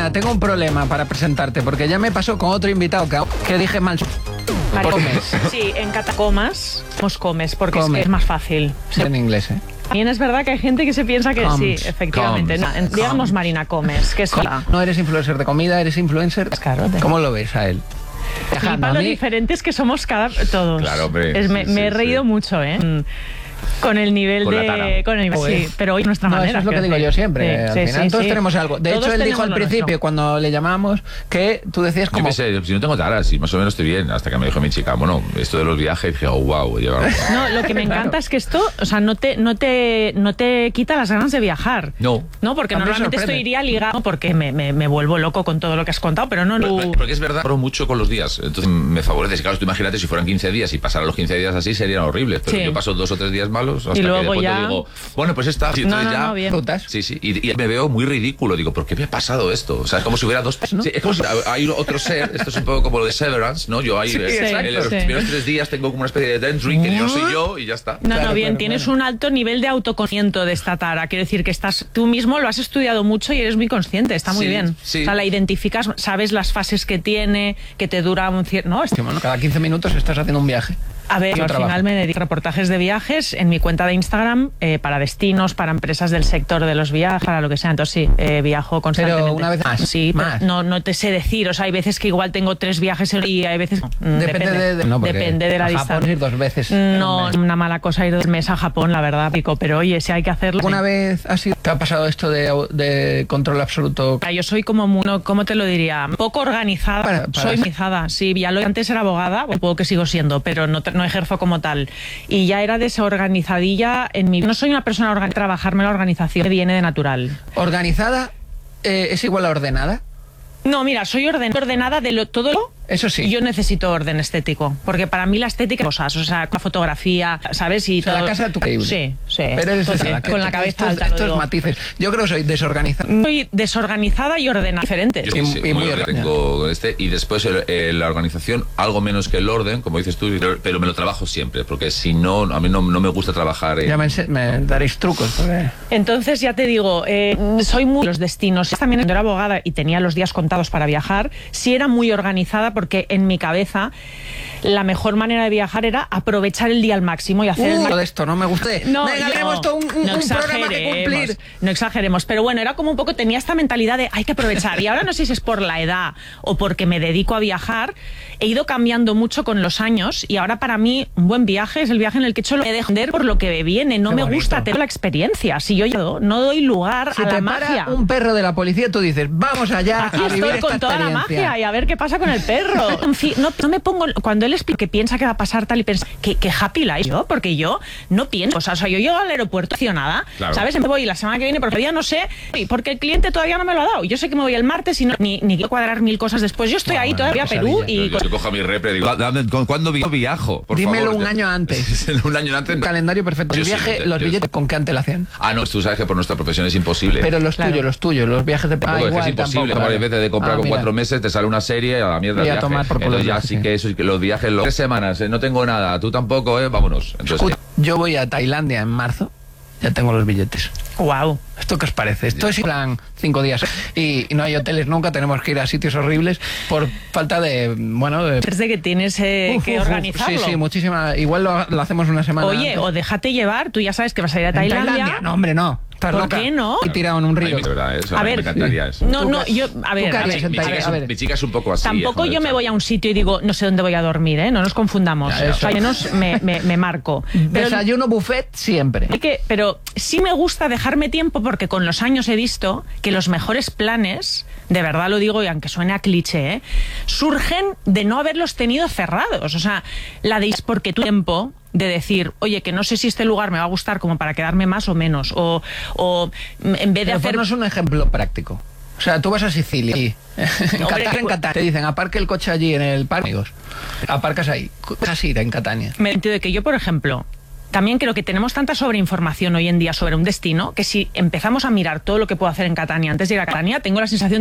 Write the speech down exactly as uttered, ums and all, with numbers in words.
Marina, tengo un problema para presentarte, porque ya me pasó con otro invitado que, que dije mal. Comes. Sí, en catacomas, nos comes, porque Come. es, que es más fácil. Sí. En inglés, ¿eh? También es verdad que hay gente que se piensa que Comes. sí, efectivamente. Comes. No, en- digamos Comes. Marina, comes, que es Com- la... No eres influencer de comida, eres influencer. Claro, de- ¿Cómo lo ves a él? Viajando, Flipa a lo mí- diferentes que somos cada todos. Claro, hombre, Es- me, sí, me he sí, reído sí. mucho, ¿eh? Mm. Con el nivel Con la de... tara. Con el nivel, Joder. sí, pero hoy es nuestra No, manera. eso es lo que quiero digo yo decir. siempre. Sí, al sí, final sí, todos sí. tenemos algo. De Todos hecho, él dijo tenemos al lo principio, nuestro. cuando le llamamos, que tú decías Yo como... qué sé, si no tengo taras, y más o menos estoy bien, hasta que me dijo mi chica, bueno, esto de los viajes, dije, oh, wow, llevar... No, lo que me encanta Claro. es que esto, o sea, no te, no te, no te quita las ganas de viajar. No. No, porque A mí me normalmente esto sorprende. iría ligado porque me, me, me vuelvo loco con todo lo que has contado, pero no, no. Porque es verdad, paro mucho con los días, entonces me favorece. Claro, tú imagínate si fueran quince días y pasaran los quince días así, serían horribles, pero Sí. yo paso dos o tres días malos hasta Y luego que de pronto ya- digo, bueno, pues está. Y No, entonces no, ya, no, bien. Frutas. Sí, sí, y, y me veo muy ridículo. Digo, ¿por qué me ha pasado esto? O sea, es como si hubiera dos... ¿No? Sí, es como si hay otro ser, esto es un poco como lo de Severance, ¿no? Yo ahí, Sí, eh, exacto. en los Sí. primeros tres días tengo como una especie de dentry que no soy yo y ya está. No, Claro, no, bien, claro, tienes claro. un alto nivel de autoconocimiento de esta tara. Quiero decir que estás tú mismo lo has estudiado mucho y eres muy consciente, está muy Sí, bien. sí. O sea, la identificas, sabes las fases que tiene, que te dura un cierto... No, Sí, bueno, cada quince minutos estás haciendo un viaje. a ver, Yo yo al trabajo. final me dedico a reportajes de viajes en mi cuenta de Instagram eh, para destinos, para empresas del sector de los viajes, para lo que sea. Entonces sí, eh, viajo constantemente. una vez más, Sí, pero más. no, no te sé decir. O sea, hay veces que igual tengo tres viajes en el día, hay veces... Mm, Depende, de, de- no, porque depende de la a Japón distancia. ir dos veces. en No, un es mes. una mala cosa ir dos meses a Japón, la verdad, pico. Pero oye, si hay que hacerlo... ¿Alguna sí. vez ha sido, te ha pasado esto de, de control absoluto? Yo soy como muy, no, ¿cómo te lo diría? Poco organizada. Para- para- soy organizada, sí. Ya lo antes era abogada, supongo que sigo siendo, pero no, te- no ejerzo como tal. Y ya era desorganizadilla en mi... No soy una persona organizada, trabajarme la organización que viene de natural. ¿Organizada eh, es igual a ordenada? No, mira, soy orden- ordenada de lo, todo lo... Eso sí. Yo necesito orden estético, porque para mí la estética es cosas, o sea, la fotografía, ¿sabes? Y O sea, todo... la casa tú creíble. Sí, sí. Pero eres Entonces, esa, que- con la que cabeza estos, alta. lo estos digo. matices. Yo creo que soy desorganizada. Soy desorganizada y ordenada, diferentes. Yo Y- sí, sí, y muy muy orden ordenado. tengo con este y después el- eh, la organización algo menos que el orden, como dices tú, pero, pero me lo trabajo siempre, porque si no, a mí no, no me gusta trabajar en... Ya me, ense- me daréis trucos. Porque... Entonces, ya te digo, eh, soy muy los destinos. También cuando era abogada y tenía los días contados para viajar, sí era muy organizada porque en mi cabeza la mejor manera de viajar era aprovechar el día al máximo y hacer el Uh, ma- de esto no me gusta. No, Venga, yo- tenemos todo un, un- no un programa que exageremos, cumplir. No exageremos, pero bueno, era como un poco, tenía esta mentalidad de hay que aprovechar. Y ahora no sé si es por la edad o porque me dedico a viajar, he ido cambiando mucho con los años y ahora para mí un buen viaje es el viaje en el que he hecho lo que dejo de por lo que viene. No Qué me bonito. gusta tener la experiencia. Si yo ya no doy lugar Si a la te magia. para un perro de la policía, tú dices, vamos allá Aquí a vivir estoy esta con toda la experiencia. magia y a ver qué pasa con el perro. En fin, no, no me pongo... Cuando él explica que piensa que va a pasar tal y piensa que, que happy life yo, porque yo no pienso... O sea, o sea, yo llego al aeropuerto accionada, Claro. ¿sabes? Me voy la semana que viene porque todavía no sé, y porque el cliente todavía no me lo ha dado. Yo sé que me voy el martes y no, ni, ni quiero cuadrar mil cosas después. Yo estoy No, ahí bueno, todavía a Perú pesadilla. y... Yo, yo cojo a mi repre y digo, "Dame- ¿con ¿cuándo vi- viajo? Por Dímelo favor". un año antes. un año antes. Un calendario perfecto. Yo El sí, viaje, yo- los yo- billetes, ¿con qué antelación? Ah, no, tú sabes que por nuestra profesión es imposible. Pero los Claro. tuyos, los tuyos, los viajes de... Tampoco, Ah, es que igual, es imposible, tampoco, varias vale. veces de comprar Ah, con mira. cuatro meses, te sale una serie a la mierda. Y el a viaje. tomar por culo Entonces el ya viaje, sí sí. que eso, que los viajes, los tres semanas, eh, no tengo nada, tú tampoco, eh, vámonos. Entonces, Escucha, yo voy a Tailandia en marzo, ya tengo los billetes. Wow. ¿Esto qué os parece? Esto es en plan cinco días y, y no hay hoteles nunca, tenemos que ir a sitios horribles por falta de, bueno... De, Desde que tienes eh, Uf, que uf, uf. organizarlo. Sí, sí, muchísima. Igual lo, lo hacemos una semana Oye, antes. o déjate llevar, tú ya sabes que vas a ir a ¿En Tailandia. No, hombre, no. ¿Estás ¿Por loca? qué no? Y tirado en un a mí río. de verdad, eso, A a mí ver, me encantaría eso. No, ¿Tú no, qué- yo, a ver, tú qué a harías ver, en Mi chica, Tailandia? es, A un- ver. mi chica es un poco así. Tampoco joder, yo me chaval. voy a un sitio y digo, no sé dónde voy a dormir, ¿eh? No nos confundamos. Ya, ya. O sea, al menos me, me, me marco. Pero, Desayuno buffet siempre. hay que, pero sí me gusta dejarme tiempo porque con los años he visto que los mejores planes, de verdad lo digo y aunque suene a cliché, ¿eh? surgen de no haberlos tenido cerrados. O sea, la de es porque tu tiempo de decir, oye, que no sé si este lugar me va a gustar como para quedarme más o menos. O, o en vez de Pero hacer... ponnos un ejemplo práctico. O sea, tú vas a Sicilia y en Hombre, Qatar, en pues- Qatar, te dicen, aparque el coche allí en el parque, amigos. Aparcas ahí. Casi ir en Catania. Me sentido de que yo, por ejemplo, también creo que tenemos tanta sobreinformación hoy en día sobre un destino que si empezamos a mirar todo lo que puedo hacer en Catania antes de ir a Catania, tengo la sensación